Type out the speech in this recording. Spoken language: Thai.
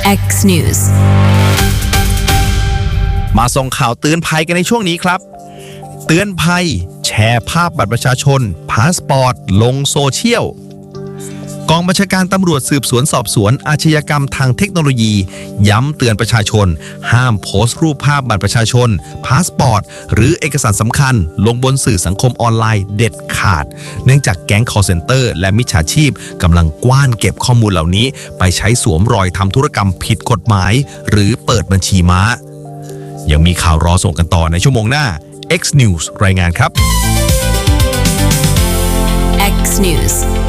X News มาส่งข่าวเตือนภัยกันในช่วงนี้ครับเตือนภัยแชร์ภาพบัตรประชาชนพาสปอร์ตลงโซเชียลกองบัญชาการตำรวจสืบสวนสอบสวนอาชญากรรมทางเทคโนโลยีย้ำเตือนประชาชนห้ามโพสต์รูปภาพบัตรประชาชนพาสปอร์ตหรือเอกสารสำคัญลงบนสื่อสังคมออนไลน์เด็ดขาดเนื่องจากแก๊ง call center และมิจฉาชีพกำลังกว้านเก็บข้อมูลเหล่านี้ไปใช้สวมรอยทำธุรกรรมผิดกฎหมายหรือเปิดบัญชีม้ายังมีข่าวรอส่งกันต่อในชั่วโมงหน้า X News รายงานครับ X News